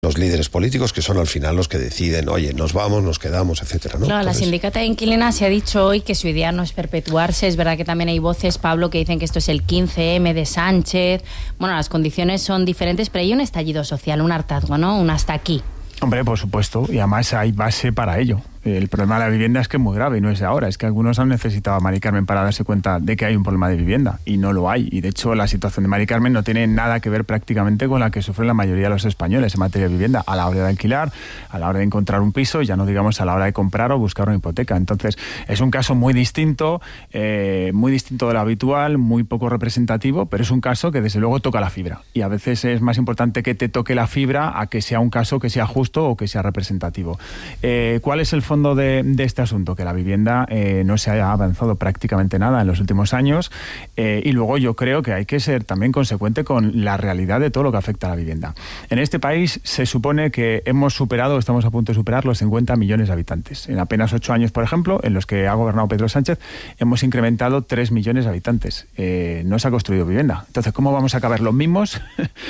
los líderes políticos, que son al final los que deciden, oye, nos vamos, nos quedamos, etcétera, ¿no? Claro, Entonces, la sindicata de inquilinas se ha dicho hoy que su idea no es perpetuarse. Es verdad que también hay voces, Pablo, que dicen que esto es el 15M de Sánchez. Bueno, las condiciones son diferentes, pero hay un estallido social, un hartazgo, ¿no? Un hasta aquí. Hombre, por supuesto, y además hay base para ello. El problema de la vivienda es que es muy grave y no es de ahora. Es que algunos han necesitado a Mari Carmen para darse cuenta de que hay un problema de vivienda y no lo hay. Y de hecho la situación de Mari Carmen no tiene nada que ver prácticamente con la que sufren la mayoría de los españoles en materia de vivienda, a la hora de alquilar, a la hora de encontrar un piso, ya no digamos a la hora de comprar o buscar una hipoteca. Entonces es un caso muy distinto de lo habitual, muy poco representativo, pero es un caso que desde luego toca la fibra. Y a veces es más importante que te toque la fibra a que sea un caso que sea justo o que sea representativo. ¿Cuál es el fondo de este asunto? Que la vivienda no se ha avanzado prácticamente nada en los últimos años, y luego yo creo que hay que ser también consecuente con la realidad de todo lo que afecta a la vivienda. En este país se supone que estamos a punto de superar los 50 millones de habitantes. En apenas 8 años, por ejemplo, en los que ha gobernado Pedro Sánchez, hemos incrementado 3 millones de habitantes. No se ha construido vivienda. Entonces, ¿cómo vamos a caber los mismos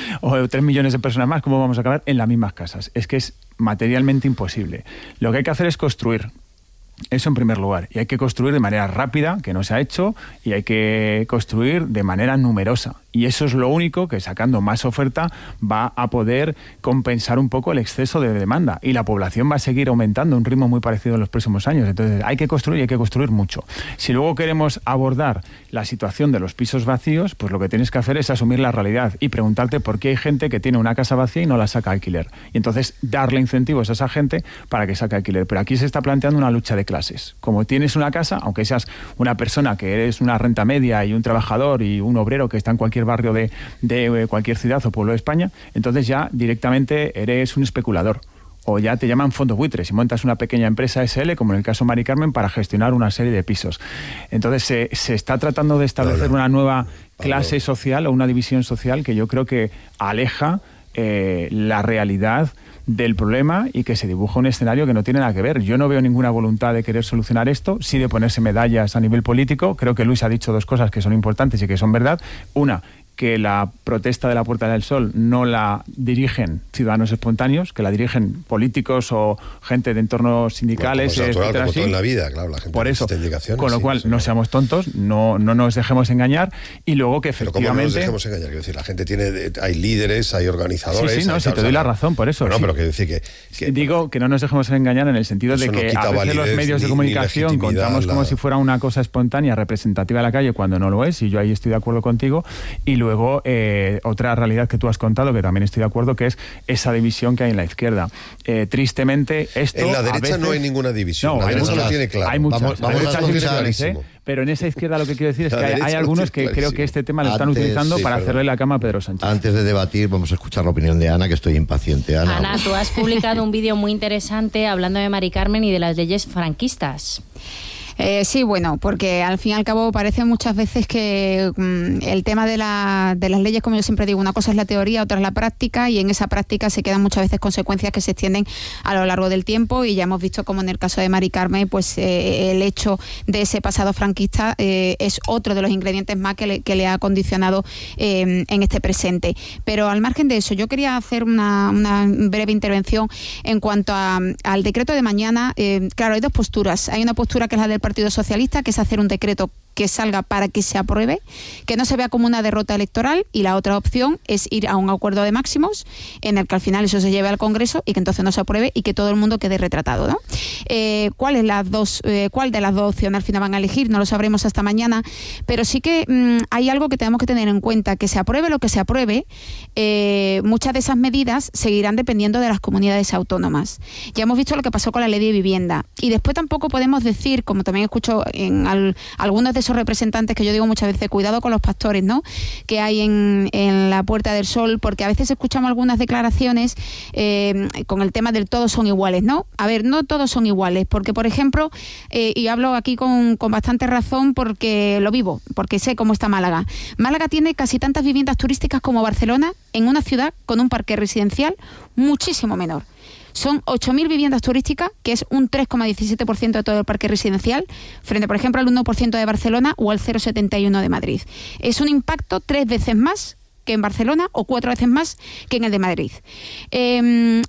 o 3 millones de personas más? ¿Cómo vamos a caber en las mismas casas? Es que es materialmente imposible. Lo que hay que hacer es construir. Eso en primer lugar. Y hay que construir de manera rápida, que no se ha hecho, y hay que construir de manera numerosa. Y eso es lo único que, sacando más oferta, va a poder compensar un poco el exceso de demanda. Y la población va a seguir aumentando a un ritmo muy parecido en los próximos años. Entonces hay que construir mucho. Si luego queremos abordar la situación de los pisos vacíos, pues lo que tienes que hacer es asumir la realidad y preguntarte por qué hay gente que tiene una casa vacía y no la saca a alquiler. Y entonces darle incentivos a esa gente para que saque alquiler. Pero aquí se está planteando una lucha de clases. Como tienes una casa, aunque seas una persona que eres una renta media y un trabajador y un obrero que está en cualquier barrio de cualquier ciudad o pueblo de España, entonces ya directamente eres un especulador. O ya te llaman fondos buitres y montas una pequeña empresa SL, como en el caso Mari Carmen, para gestionar una serie de pisos. Entonces se está tratando de establecer una nueva clase social o una división social que yo creo que aleja la realidad del problema y que se dibuja un escenario que no tiene nada que ver. Yo no veo ninguna voluntad de querer solucionar esto, sí de ponerse medallas a nivel político. Creo que Luis ha dicho dos cosas que son importantes y que son verdad. Una, que la protesta de la Puerta del Sol no la dirigen ciudadanos espontáneos, que la dirigen políticos o gente de entornos sindicales, como etcétera, todo en la vida, claro, la gente por eso, indicaciones, con lo cual no seamos tontos, no nos dejemos engañar, y luego que efectivamente... Pero ¿cómo no nos dejemos engañar? Quiero decir, la gente hay líderes, hay organizadores... Sí, te doy la razón por eso. No, sí. pero quiero decir que... Digo que no nos dejemos engañar en el sentido de que a veces los medios de comunicación contamos como si fuera una cosa espontánea, representativa de la calle, cuando no lo es, y yo ahí estoy de acuerdo contigo, y luego... otra realidad que tú has contado, que también estoy de acuerdo, que es esa división que hay en la izquierda. Tristemente, esto... En la derecha veces... no hay ninguna división. No, la derecha lo tiene claro. Hay muchas. Vamos a escuchar. Pero en esa izquierda lo que quiero decir es que hay algunos que creo que este tema lo están utilizando para hacerle la cama a Pedro Sánchez. Antes de debatir, vamos a escuchar la opinión de Ana, que estoy impaciente. Ana, tú has publicado un vídeo muy interesante hablando de Mari Carmen y de las leyes franquistas. Sí, bueno, porque al fin y al cabo parece muchas veces que el tema de las leyes, como yo siempre digo, una cosa es la teoría, otra es la práctica, y en esa práctica se quedan muchas veces consecuencias que se extienden a lo largo del tiempo, y ya hemos visto como en el caso de Mari Carmen, pues el hecho de ese pasado franquista es otro de los ingredientes más que le ha condicionado en este presente. Pero al margen de eso, yo quería hacer una breve intervención en cuanto al decreto de mañana. Claro, hay dos posturas. Hay una postura que es la del Partido Socialista, que es hacer un decreto que salga para que se apruebe, que no se vea como una derrota electoral, y la otra opción es ir a un acuerdo de máximos en el que al final eso se lleve al Congreso y que entonces no se apruebe y que todo el mundo quede retratado, ¿no? ¿Cuál de las dos opciones al final van a elegir? No lo sabremos hasta mañana, pero sí que hay algo que tenemos que tener en cuenta: que se apruebe lo que se apruebe, muchas de esas medidas seguirán dependiendo de las comunidades autónomas. Ya hemos visto lo que pasó con la ley de vivienda, y después tampoco podemos decir, como también escucho en algunos de esos representantes que yo digo muchas veces, cuidado con los pastores, ¿no?, que hay en la Puerta del Sol, porque a veces escuchamos algunas declaraciones con el tema del todos son iguales, ¿no? A ver, no todos son iguales, porque por ejemplo, y hablo aquí con bastante razón porque lo vivo, porque sé cómo está Málaga. Málaga tiene casi tantas viviendas turísticas como Barcelona, en una ciudad con un parque residencial muchísimo menor. Son 8.000 viviendas turísticas, que es un 3,17% de todo el parque residencial, frente, por ejemplo, al 1% de Barcelona o al 0,71% de Madrid. Es un impacto 3 veces más que en Barcelona o 4 veces más que en el de Madrid.